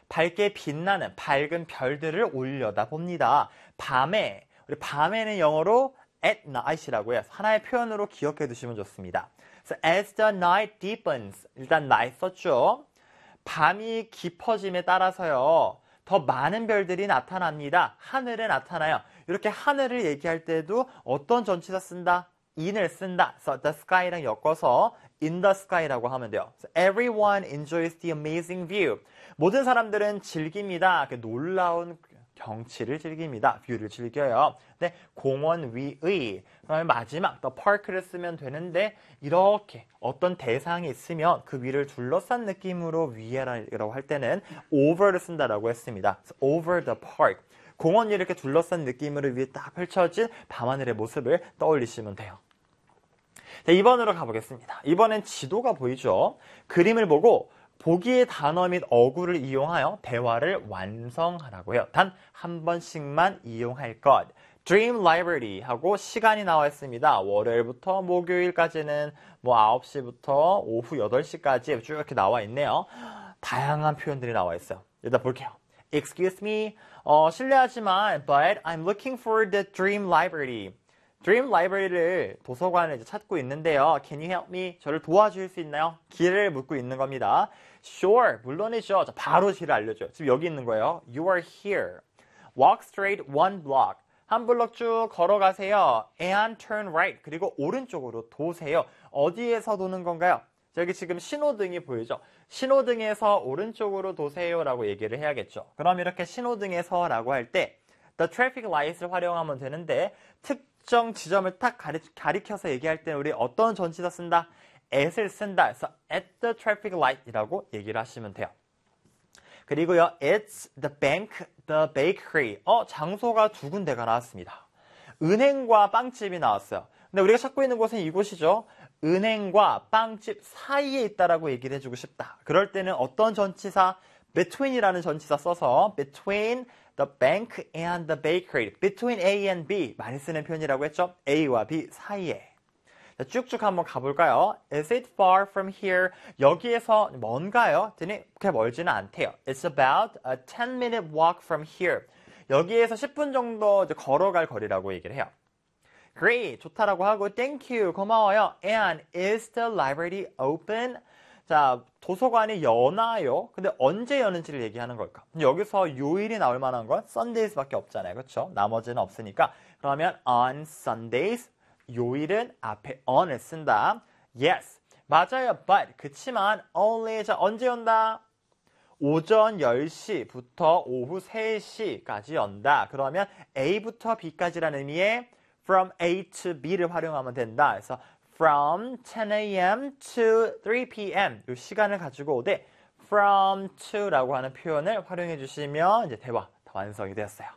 밝게 빛나는 밝은 별들을 올려다봅니다. 밤에, 우리 밤에는 영어로 at night이라고 해요. 하나의 표현으로 기억해 두시면 좋습니다. So as the night deepens, 일단 night 썼죠. 밤이 깊어짐에 따라서요. 더 많은 별들이 나타납니다. 하늘에 나타나요. 이렇게 하늘을 얘기할 때도 어떤 전치사 쓴다? in을 쓴다. So the sky랑 엮어서 in the sky라고 하면 돼요. So everyone enjoys the amazing view. 모든 사람들은 즐깁니다. 그 놀라운 경치를 즐깁니다. 뷰를 즐겨요. 근데 공원 위의, 그다음에 마지막 the park를 쓰면 되는데 이렇게 어떤 대상이 있으면 그 위를 둘러싼 느낌으로 위에라고 할 때는 over를 쓴다라고 했습니다. So over the park. 공원 위를 이렇게 둘러싼 느낌으로 위에 딱 펼쳐진 밤하늘의 모습을 떠올리시면 돼요. 자, 2번으로 가보겠습니다. 이번엔 지도가 보이죠? 그림을 보고 보기의 단어 및 어구를 이용하여 대화를 완성하라고 해요. 단 한 번씩만 이용할 것. Dream Library 하고 시간이 나와 있습니다. 월요일부터 목요일까지는 뭐 9시부터 오후 8시까지 쭉 이렇게 나와 있네요. 다양한 표현들이 나와 있어요. 일단 볼게요. Excuse me, 실례하지만 but I'm looking for the Dream Library. Dream Library를 도서관을 이제 찾고 있는데요. Can you help me? 저를 도와줄 수 있나요? 길을 묻고 있는 겁니다. Sure, 물론이죠. 자, 바로 길을 알려줘요. 지금 여기 있는 거예요. You are here. Walk straight one block. 한 블럭 쭉 걸어가세요. And turn right. 그리고 오른쪽으로 도세요. 어디에서 도는 건가요? 여기 지금 신호등이 보이죠? 신호등에서 오른쪽으로 도세요라고 얘기를 해야겠죠. 그럼 이렇게 신호등에서라고 할 때 the traffic light을 활용하면 되는데 특정 지점을 딱 가리켜서 얘기할 때 우리 어떤 전치사 쓴다? at을 쓴다. 그래서 at the traffic light이라고 얘기를 하시면 돼요. 그리고요, it's the bank, the bakery. 장소가 두 군데가 나왔습니다. 은행과 빵집이 나왔어요. 근데 우리가 찾고 있는 곳은 이곳이죠. 은행과 빵집 사이에 있다라고 얘기를 해주고 싶다. 그럴 때는 어떤 전치사? between이라는 전치사 써서 between the bank and the bakery. between A and B. 많이 쓰는 표현이라고 했죠. A와 B 사이에. 자, 쭉쭉 한번 가볼까요? Is it far from here? 여기에서 먼가요? 더니 그렇게 멀지는 않대요. It's about a 10-minute walk from here. 여기에서 10분 정도 이제 걸어갈 거리라고 얘기를 해요. Great, 좋다라고 하고 Thank you, 고마워요. And is the library open? 자, 도서관이 여나요? 근데 언제 여는지를 얘기하는 걸까? 여기서 요일이 나올 만한 건 Sundays밖에 없잖아요. 그렇죠? 나머지는 없으니까 그러면 on Sundays 요일은 앞에 on을 쓴다. Yes, 맞아요. But 그치만 only 자 언제 연다? 오전 10시부터 오후 3시까지 연다. 그러면 A부터 B까지라는 의미의 from A to B를 활용하면 된다. 그래서 from 10 a.m. to 3 p.m. 이 시간을 가지고 오되 from to라고 하는 표현을 활용해 주시면 이제 대화 다 완성이 되었어요.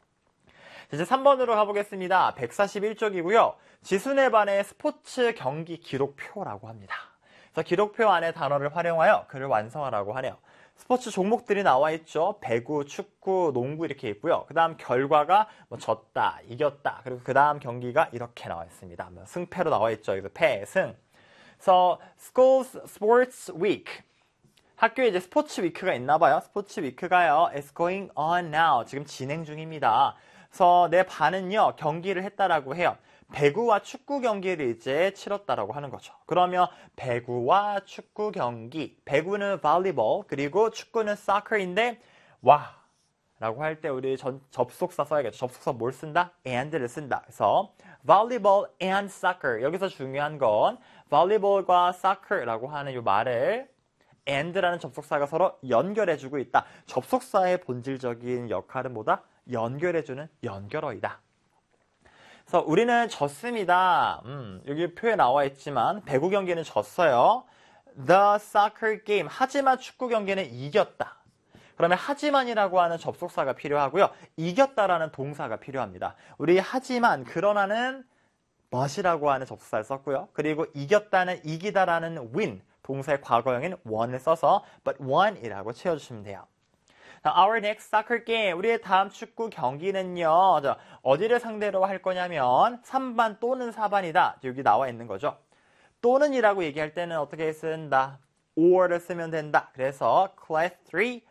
이제 3번으로 가보겠습니다. 141쪽이고요. 지순의 반의 스포츠 경기 기록표라고 합니다. 그래서 기록표 안에 단어를 활용하여 글을 완성하라고 하네요. 스포츠 종목들이 나와 있죠. 배구, 축구, 농구 이렇게 있고요. 그 다음 결과가 뭐 졌다, 이겼다. 그리고 그 다음 경기가 이렇게 나와 있습니다. 승패로 나와 있죠. 여기서 패, 승. 그래서 School Sports Week. 학교에 이제 스포츠 위크가 있나 봐요. 스포츠 위크가요. It's going on now. 지금 진행 중입니다. 그래서 내 반은요. 경기를 했다라고 해요. 배구와 축구 경기를 이제 치렀다라고 하는 거죠. 그러면 배구와 축구 경기, 배구는 volleyball, 그리고 축구는 soccer인데 와 라고 할 때 우리 접속사 써야겠죠. 접속사 뭘 쓴다? and를 쓴다. 그래서 volleyball and soccer. 여기서 중요한 건 volleyball과 soccer라고 하는 이 말을 and라는 접속사가 서로 연결해주고 있다. 접속사의 본질적인 역할은 뭐다? 연결해주는 연결어이다. 그래서 우리는 졌습니다. 여기 표에 나와 있지만 배구 경기는 졌어요. The soccer game. 하지만 축구 경기는 이겼다. 그러면 하지만이라고 하는 접속사가 필요하고요. 이겼다라는 동사가 필요합니다. 우리 하지만 그러나는 but이라고 하는 접속사를 썼고요. 그리고 이겼다는 이기다라는 win 동사의 과거형인 won을 써서 but won이라고 채워주시면 돼요. Our next soccer game. 우리의 다음 축구 경기는요. 어디를 상대로 할 거냐면 3반 또는 4반이다. 여기 나와 있는 거죠. 또는이라고 얘기할 때는 어떻게 쓴다? or를 쓰면 된다. 그래서 class 3